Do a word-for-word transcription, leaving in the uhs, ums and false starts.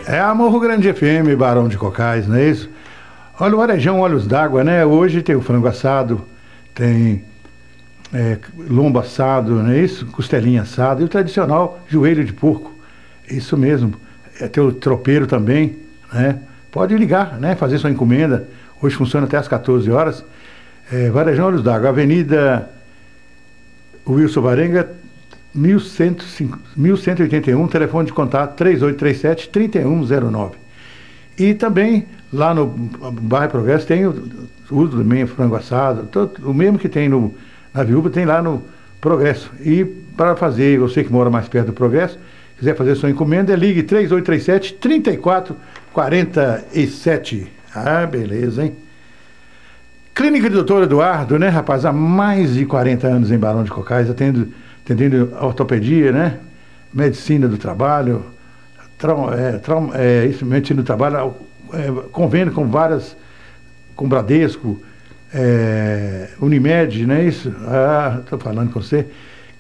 É a Morro Grande F M, Barão de Cocais, não é isso? Olha o Arejão, Olhos d'Água, né? Hoje tem o frango assado, tem é, lombo assado, não é isso? Costelinha assada e o tradicional joelho de porco. Isso mesmo. É, tem o tropeiro também, né? Pode ligar, né? Fazer sua encomenda. Hoje funciona até às quatorze horas. É, Varejão, Olhos d'Água, Avenida Wilson Varenga, mil cento e oitenta e um, telefone de contato três oito três sete, três um zero nove. E também lá no bairro Progresso tem o uso também frango assado, todo, o mesmo que tem no, na Viúva tem lá no Progresso. E para fazer, você que mora mais perto do Progresso, quiser fazer sua encomenda, ligue três oito três sete, três quatro quatro sete. Ah, beleza, hein? Clínica do doutor Eduardo, né, rapaz? Há mais de quarenta anos em Barão de Cocais, atendo, atendendo ortopedia, né? Medicina do trabalho, trau, é, trau, é, isso, medicina do trabalho, é, convênio com várias, com Bradesco, é, Unimed, não é isso? Ah, estou falando com você.